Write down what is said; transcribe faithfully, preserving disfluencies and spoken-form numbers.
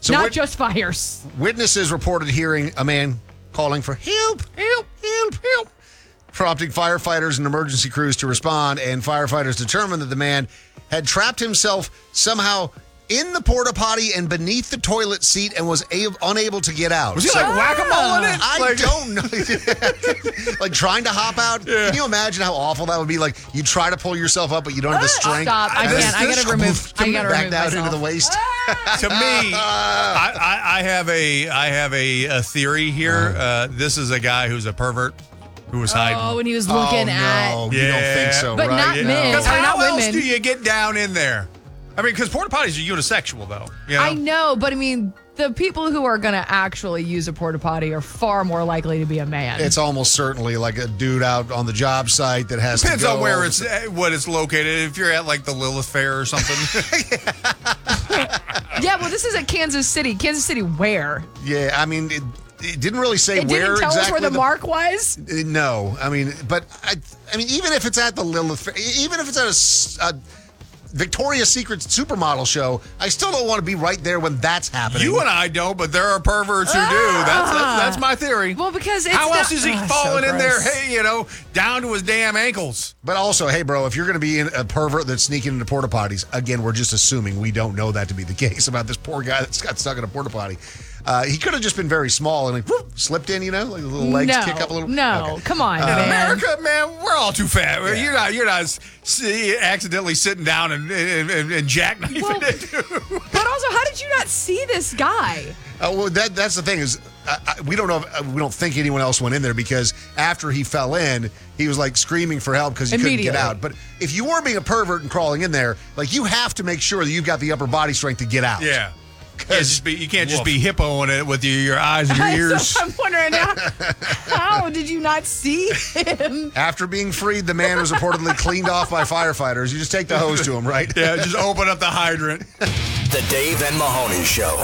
So not wit- just fires. Witnesses reported hearing a man calling for help, help, help, help, prompting firefighters and emergency crews to respond, and firefighters determined that the man had trapped himself somehow in the porta potty and beneath the toilet seat and was a- unable to get out. Was he So- like whack-a-mole in it? I Like- don't know. Like trying to hop out. Yeah. Can you imagine how awful that would be? Like you try to pull yourself up, but you don't have the strength. Stop. I And can't. I this- gotta remove. I gotta back remove down myself. into the waist. To me, I, I, I have a I have a, a theory here. Uh, this is a guy who's a pervert who was hiding. Oh, and he was looking oh, at. no, you don't think so, But right? not men. Because Or how not else women. do you get down in there? I mean, because porta potties are unisexual, though. You know? I know, but I mean, the people who are going to actually use a porta potty are far more likely to be a man. It's almost certainly like a dude out on the job site that has Depends to go. on where it's uh, what it's located. If you're at like the Lilith Fair or something, Yeah, well, this is at Kansas City. Kansas City, where? Yeah, I mean, it, it didn't really say It where didn't tell exactly. us where the, mark was. Uh, No, I mean, but I, I mean, even if it's at the Lilith, Fair, even if it's at a, s- a Victoria's Secret supermodel show, I still don't want to be right there when that's happening. you and I don't, but there are perverts who do. That's, that's that's my theory. Well, because it's how not- else is he Oh, so falling in there? gross. Hey, you know, down to his damn ankles. But also, hey, bro, if you're going to be in a pervert that's sneaking into porta potties, again, we're just assuming we don't know that to be the case about this poor guy that's got stuck in a porta potty. Uh, he could have just been very small and like whoop, slipped in, you know, like the little legs no, kick up a little. No, Okay. come on, In man. America, man, we're all too fat. Yeah. You're not, you're not s- accidentally sitting down and and, and, and jackknifing Well, it. But also, how did you not see this guy? Uh, well, that that's the thing is, uh, I, we don't know. If, uh, we don't think anyone else went in there because after he fell in, he was like screaming for help because he couldn't get Immediately. out. But if you were being a pervert and crawling in there, like you have to make sure that you've got the upper body strength to get out. Yeah. You can't just be, you can't just Woof. be hippoing it with your, your eyes and your ears. So I'm wondering how, how did you not see him? After being freed, the man was reportedly cleaned off by firefighters. You just take the hose to him, right? Yeah, just open up the hydrant. The Dave and Mahoney Show.